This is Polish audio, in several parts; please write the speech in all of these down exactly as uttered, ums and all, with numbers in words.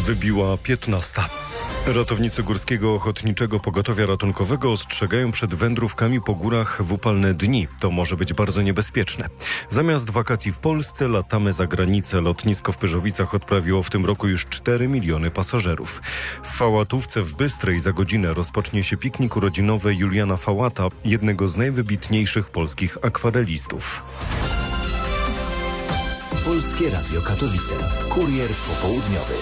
Wybiła piętnasta. Ratownicy Górskiego Ochotniczego Pogotowia Ratunkowego ostrzegają przed wędrówkami po górach w upalne dni. To może być bardzo niebezpieczne. Zamiast wakacji w Polsce latamy za granicę. Lotnisko w Pyrzowicach odprawiło w tym roku już cztery miliony pasażerów. W Fałatówce w Bystrej za godzinę rozpocznie się piknik urodzinowy Juliana Fałata, jednego z najwybitniejszych polskich akwarelistów. Polskie Radio Katowice. Kurier popołudniowy.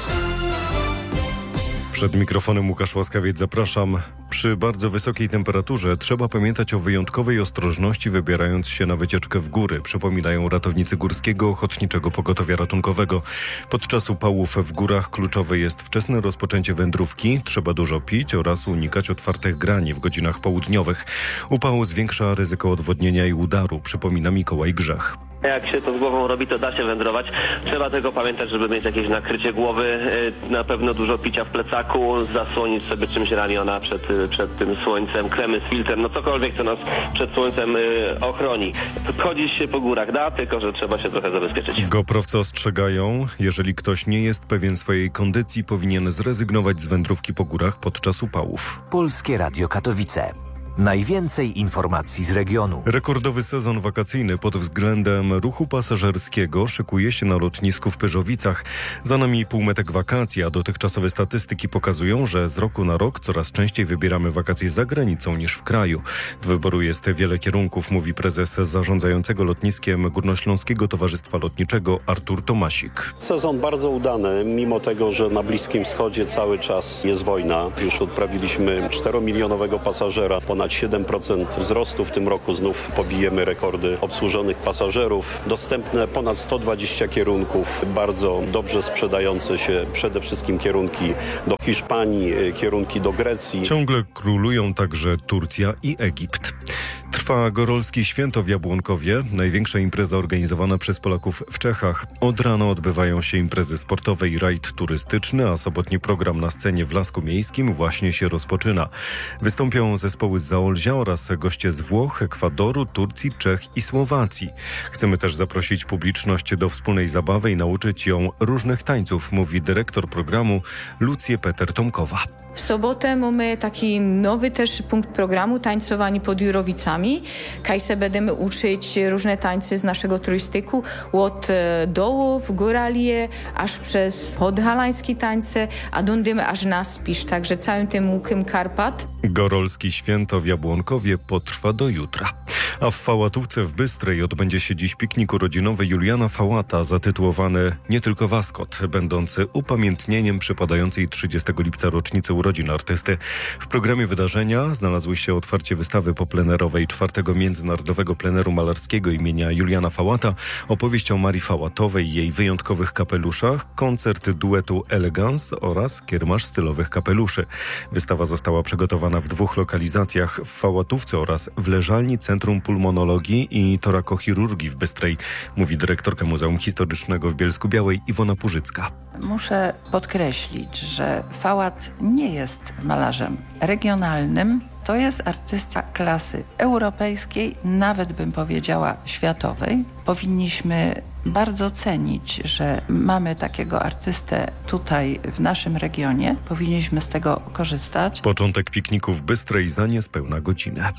Przed mikrofonem Łukasz Łaskawiec, zapraszam. Przy bardzo wysokiej temperaturze trzeba pamiętać o wyjątkowej ostrożności, wybierając się na wycieczkę w góry, przypominają ratownicy Górskiego Ochotniczego Pogotowia Ratunkowego. Podczas upałów w górach kluczowe jest wczesne rozpoczęcie wędrówki, trzeba dużo pić oraz unikać otwartych grani w godzinach południowych. Upał zwiększa ryzyko odwodnienia i udaru, przypomina Mikołaj Grzech. Jak się to z głową robi, to da się wędrować. Trzeba tego pamiętać, żeby mieć jakieś nakrycie głowy, na pewno dużo picia w plecaku, zasłonić sobie czymś ramiona przed, przed tym słońcem, kremy z filtrem, no cokolwiek, co nas przed słońcem ochroni. Chodzić się po górach da, tylko że trzeba się trochę zabezpieczyć. Goprowcy ostrzegają, jeżeli ktoś nie jest pewien swojej kondycji, powinien zrezygnować z wędrówki po górach podczas upałów. Polskie Radio Katowice. Najwięcej informacji z regionu. Rekordowy sezon wakacyjny pod względem ruchu pasażerskiego szykuje się na lotnisku w Pyrzowicach. Za nami półmetek wakacji, a dotychczasowe statystyki pokazują, że z roku na rok coraz częściej wybieramy wakacje za granicą niż w kraju. Do wyboru jest wiele kierunków, mówi prezes zarządzającego lotniskiem Górnośląskiego Towarzystwa Lotniczego Artur Tomasik. Sezon bardzo udany, mimo tego, że na Bliskim Wschodzie cały czas jest wojna. Już odprawiliśmy czteromilionowego pasażera, ponad siedem procent wzrostu. W tym roku znów pobijemy rekordy obsłużonych pasażerów. Dostępne ponad sto dwadzieścia kierunków, bardzo dobrze sprzedające się przede wszystkim kierunki do Hiszpanii, kierunki do Grecji. Ciągle królują także Turcja i Egipt. Trwa Gorolskie Święto w Jabłonkowie, największa impreza organizowana przez Polaków w Czechach. Od rana odbywają się imprezy sportowe i rajd turystyczny, a sobotni program na scenie w Lasku Miejskim właśnie się rozpoczyna. Wystąpią zespoły z Zaolzia oraz goście z Włoch, Ekwadoru, Turcji, Czech i Słowacji. Chcemy też zaprosić publiczność do wspólnej zabawy i nauczyć ją różnych tańców, mówi dyrektor programu Lucję Peter-Tomkowa. W sobotę mamy taki nowy też punkt programu, tańcowanie pod Jurowicami. Kaj se będziemy uczyć różne tańce z naszego turystyku, od dołów, góralije, aż przez podhalańskie tańce, a dądymy aż na Spisz, także całym tym łukiem Karpat. Gorolskie Święto w Jabłonkowie potrwa do jutra. A w Fałatówce w Bystrej odbędzie się dziś piknik urodzinowy Juliana Fałata, zatytułowany Nie tylko Waskot, będący upamiętnieniem przypadającej trzydziestego lipca rocznicy urodzin artysty. W programie wydarzenia znalazły się otwarcie wystawy poplenerowej czwartego Międzynarodowego Pleneru Malarskiego imienia Juliana Fałata, opowieść o Marii Fałatowej i jej wyjątkowych kapeluszach, koncert duetu Elegance oraz kiermasz stylowych kapeluszy. Wystawa została przygotowana w dwóch lokalizacjach, w Fałatówce oraz w Leżalni Centrum Pulmonologii i Torakochirurgii w Bystrej, mówi dyrektorka Muzeum Historycznego w Bielsku-Białej Iwona Purzycka. Muszę podkreślić, że Fałat nie jest malarzem regionalnym. To jest artysta klasy europejskiej, nawet bym powiedziała światowej. Powinniśmy bardzo cenić, że mamy takiego artystę tutaj w naszym regionie. Powinniśmy z tego korzystać. Początek pikniku w Bystrej za niespełna godzinę.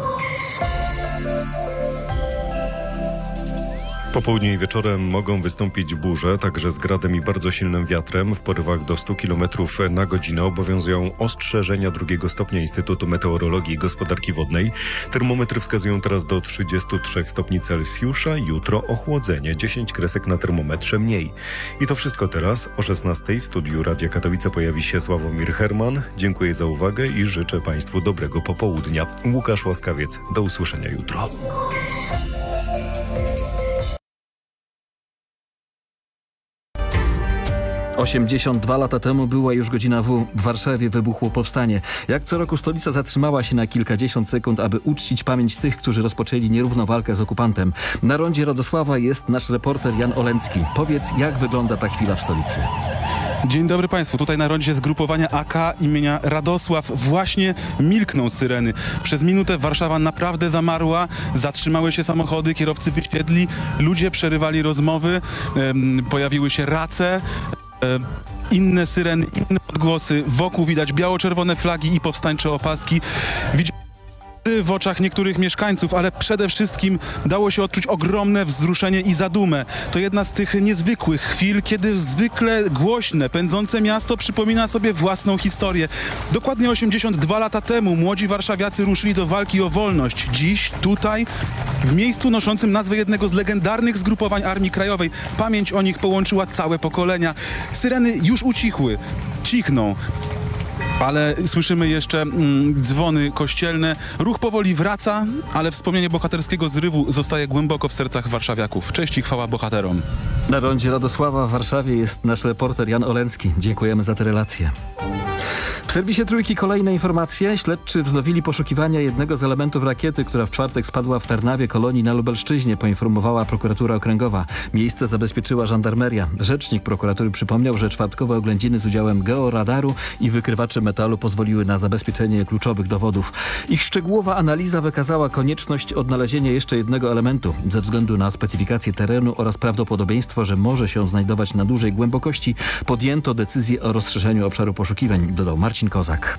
Po południu i wieczorem mogą wystąpić burze, także z gradem i bardzo silnym wiatrem. W porywach do stu kilometrów na godzinę obowiązują ostrzeżenia drugiego stopnia Instytutu Meteorologii i Gospodarki Wodnej. Termometry wskazują teraz do trzydziestu trzech stopni Celsjusza. Jutro ochłodzenie, dziesięć kresek na termometrze mniej. I to wszystko teraz. O szesnastej w studiu Radia Katowice pojawi się Sławomir Herman. Dziękuję za uwagę i życzę Państwu dobrego popołudnia. Łukasz Łaskawiec. Do usłyszenia jutro. osiemdziesiąt dwa lata temu była już godzina W. W Warszawie wybuchło powstanie. Jak co roku stolica zatrzymała się na kilkadziesiąt sekund, aby uczcić pamięć tych, którzy rozpoczęli nierówną walkę z okupantem. Na rondzie Radosława jest nasz reporter Jan Olencki. Powiedz, jak wygląda ta chwila w stolicy? Dzień dobry Państwu. Tutaj na rondzie zgrupowania A K imienia Radosław właśnie milkną syreny. Przez minutę Warszawa naprawdę zamarła, zatrzymały się samochody, kierowcy wysiedli, ludzie przerywali rozmowy, em, pojawiły się race. inne syreny, inne odgłosy. Wokół widać biało-czerwone flagi i powstańcze opaski. Widzimy w oczach niektórych mieszkańców, ale przede wszystkim dało się odczuć ogromne wzruszenie i zadumę. To jedna z tych niezwykłych chwil, kiedy zwykle głośne, pędzące miasto przypomina sobie własną historię. Dokładnie osiemdziesiąt dwa lata temu młodzi warszawiacy ruszyli do walki o wolność. Dziś, tutaj, w miejscu noszącym nazwę jednego z legendarnych zgrupowań Armii Krajowej, pamięć o nich połączyła całe pokolenia. Syreny już ucichły, cichną. Ale słyszymy jeszcze mm, dzwony kościelne. Ruch powoli wraca, ale wspomnienie bohaterskiego zrywu zostaje głęboko w sercach warszawiaków. Cześć i chwała bohaterom. Na rondzie Radosława w Warszawie jest nasz reporter Jan Oleński. Dziękujemy za te relacje. W serwisie Trójki kolejne informacje. Śledczy wznowili poszukiwania jednego z elementów rakiety, która w czwartek spadła w Tarnawie, Kolonii na Lubelszczyźnie, poinformowała prokuratura okręgowa. Miejsce zabezpieczyła żandarmeria. Rzecznik prokuratury przypomniał, że czwartkowe oględziny z udziałem georadaru i wykrywaczy metalu pozwoliły na zabezpieczenie kluczowych dowodów. Ich szczegółowa analiza wykazała konieczność odnalezienia jeszcze jednego elementu ze względu na specyfikację terenu oraz prawdopodobieństwo, że może się znajdować na dużej głębokości. Podjęto decyzję o rozszerzeniu obszaru poszukiwań, dodał Marcin Kozak.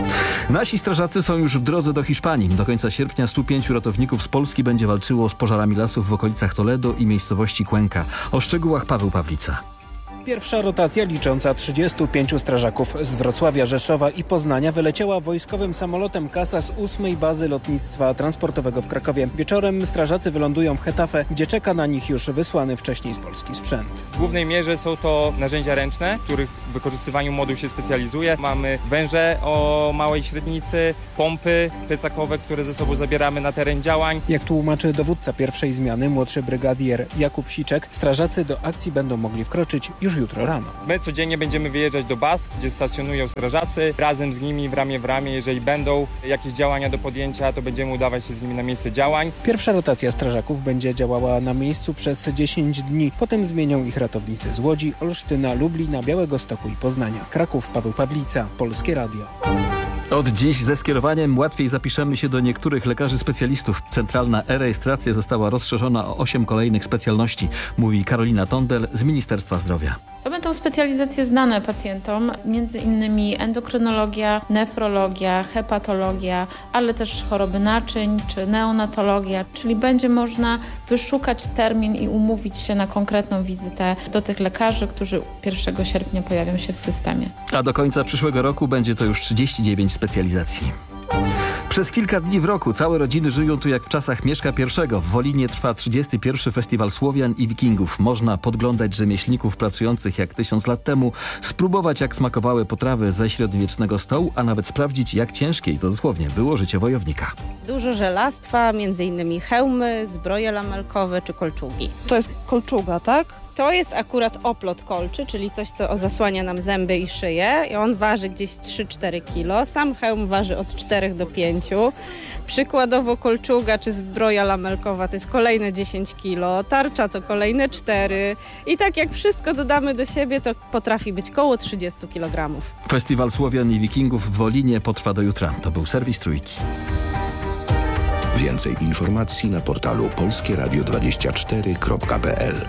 Nasi strażacy są już w drodze do Hiszpanii. Do końca sierpnia stu pięciu ratowników z Polski będzie walczyło z pożarami lasów w okolicach Toledo i miejscowości Cuenca. O szczegółach Paweł Pawlica. Pierwsza rotacja licząca trzydziestu pięciu strażaków z Wrocławia, Rzeszowa i Poznania wyleciała wojskowym samolotem Casa z ósmej bazy lotnictwa transportowego w Krakowie. Wieczorem strażacy wylądują w Getafe, gdzie czeka na nich już wysłany wcześniej z Polski sprzęt. W głównej mierze są to narzędzia ręczne, których w wykorzystywaniu moduł się specjalizuje. Mamy węże o małej średnicy, pompy plecakowe, które ze sobą zabieramy na teren działań. Jak tłumaczy dowódca pierwszej zmiany, młodszy brygadier Jakub Siczek, strażacy do akcji będą mogli wkroczyć już jutro rano. My codziennie będziemy wyjeżdżać do baz, gdzie stacjonują strażacy. Razem z nimi w ramię w ramię, jeżeli będą jakieś działania do podjęcia, to będziemy udawać się z nimi na miejsce działań. Pierwsza rotacja strażaków będzie działała na miejscu przez dziesięć dni. Potem zmienią ich ratownicy z Łodzi, Olsztyna, Lublina, Białegostoku i Poznania. Kraków, Paweł Pawlica, Polskie Radio. Od dziś ze skierowaniem łatwiej zapiszemy się do niektórych lekarzy specjalistów. Centralna e-rejestracja została rozszerzona o osiem kolejnych specjalności, mówi Karolina Tondel z Ministerstwa Zdrowia. To będą specjalizacje znane pacjentom, między innymi endokrynologia, nefrologia, hepatologia, ale też choroby naczyń czy neonatologia, czyli będzie można wyszukać termin i umówić się na konkretną wizytę do tych lekarzy, którzy pierwszego sierpnia pojawią się w systemie. A do końca przyszłego roku będzie to już trzydzieści dziewięć specjalizacji. Przez kilka dni w roku całe rodziny żyją tu jak w czasach Mieszka I. W Wolinie trwa trzydziesty pierwszy Festiwal Słowian i Wikingów. Można podglądać rzemieślników pracujących jak tysiąc lat temu, spróbować jak smakowały potrawy ze średniowiecznego stołu, a nawet sprawdzić jak ciężkie, i to dosłownie, było życie wojownika. Dużo żelastwa, między innymi hełmy, zbroje lamelkowe czy kolczugi. To jest kolczuga, tak? To jest akurat oplot kolczy, czyli coś, co zasłania nam zęby i szyję. I on waży gdzieś trzy cztery kilo. Sam hełm waży od czterech do pięciu. Przykładowo kolczuga czy zbroja lamelkowa to jest kolejne dziesięć kilo. Tarcza to kolejne cztery. I tak jak wszystko dodamy do siebie, to potrafi być koło trzydzieści kilogramów. Festiwal Słowian i Wikingów w Wolinie potrwa do jutra. To był serwis Trójki. Więcej informacji na portalu polskie radio dwadzieścia cztery kropka p l.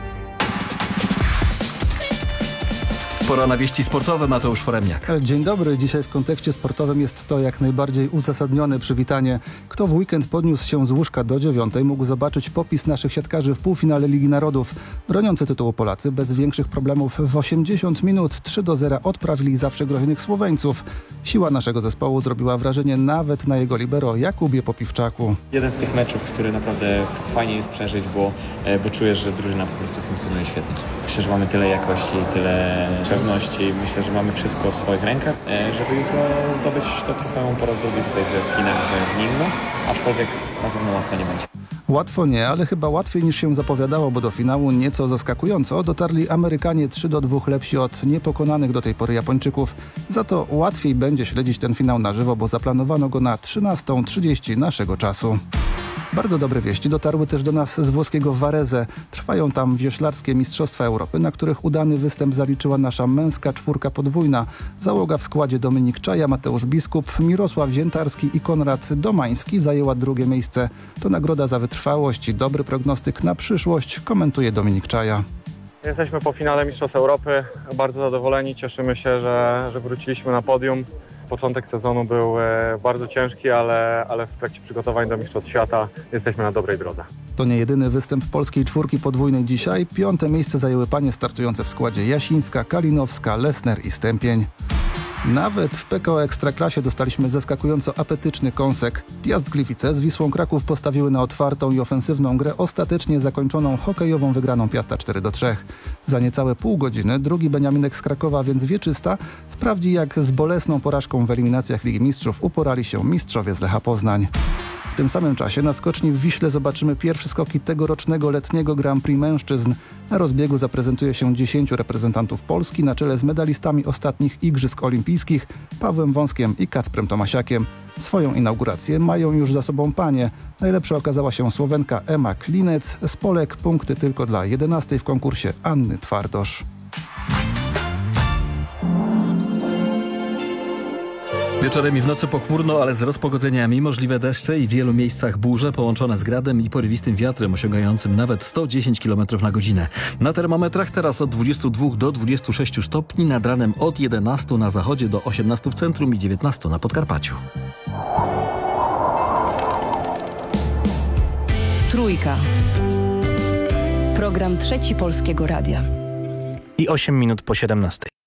Pora na wieści sportowe, Mateusz Foremniak. Dzień dobry. Dzisiaj w kontekście sportowym jest to jak najbardziej uzasadnione przywitanie. Kto w weekend podniósł się z łóżka do dziewiątej, mógł zobaczyć popis naszych siatkarzy w półfinale Ligi Narodów. Broniący tytułu Polacy bez większych problemów w osiemdziesiąt minut trzy do zera odprawili zawsze groźnych Słoweńców. Siła naszego zespołu zrobiła wrażenie nawet na jego libero Jakubie Popiwczaku. Jeden z tych meczów, który naprawdę fajnie jest przeżyć, bo, bo czujesz, że drużyna po prostu funkcjonuje świetnie. Myślę, że mamy tyle jakości, tyle pewności. Myślę, że mamy wszystko w swoich rękach, żeby jutro zdobyć to trofeum po raz drugi tutaj w Chinach, w Ningbo, aczkolwiek na pewno łatwo nie będzie. Łatwo nie, ale chyba łatwiej niż się zapowiadało, bo do finału nieco zaskakująco dotarli Amerykanie trzy do dwóch lepsi od niepokonanych do tej pory Japończyków. Za to łatwiej będzie śledzić ten finał na żywo, bo zaplanowano go na trzynastą trzydzieści naszego czasu. Bardzo dobre wieści dotarły też do nas z włoskiego Varese. Trwają tam wioślarskie Mistrzostwa Europy, na których udany występ zaliczyła nasza męska czwórka podwójna. Załoga w składzie Dominik Czaja, Mateusz Biskup, Mirosław Ziętarski i Konrad Domański zajęła drugie miejsce. To nagroda za wytrwałość i dobry prognostyk na przyszłość, komentuje Dominik Czaja. Jesteśmy po finale Mistrzostw Europy, bardzo zadowoleni, cieszymy się, że, że wróciliśmy na podium. Początek sezonu był e, bardzo ciężki, ale, ale w trakcie przygotowań do Mistrzostw Świata jesteśmy na dobrej drodze. To nie jedyny występ polskiej czwórki podwójnej dzisiaj. Piąte miejsce zajęły panie startujące w składzie Jasińska, Kalinowska, Lesner i Stępień. Nawet w P K O Ekstraklasie dostaliśmy zaskakująco apetyczny kąsek. Piast Gliwice z Wisłą Kraków postawiły na otwartą i ofensywną grę, ostatecznie zakończoną hokejową wygraną Piasta cztery do trzech. Za niecałe pół godziny drugi Beniaminek z Krakowa, więc wieczysta, sprawdzi, jak z bolesną porażką w eliminacjach Ligi Mistrzów uporali się mistrzowie z Lecha Poznań. W tym samym czasie na skoczni w Wiśle zobaczymy pierwsze skoki tegorocznego letniego Grand Prix mężczyzn. Na rozbiegu zaprezentuje się dziesięciu reprezentantów Polski na czele z medalistami ostatnich Igrzysk Olimpijskich Pawłem Wąskiem i Kacprem Tomasiakiem. Swoją inaugurację mają już za sobą panie. Najlepsza okazała się Słowenka Ema Klinec. Z Polek punkty tylko dla jedenastej w konkursie Anny Twardosz. Wieczorem i w nocy pochmurno, ale z rozpogodzeniami, możliwe deszcze i w wielu miejscach burze połączone z gradem i porywistym wiatrem osiągającym nawet sto dziesięć kilometrów na godzinę. Na termometrach teraz od dwudziestu dwóch do dwudziestu sześciu stopni, nad ranem od jedenastu na zachodzie do osiemnastu w centrum i dziewiętnastu na Podkarpaciu. Trójka. Program Trzeci Polskiego Radia. I osiem minut po siedemnastej.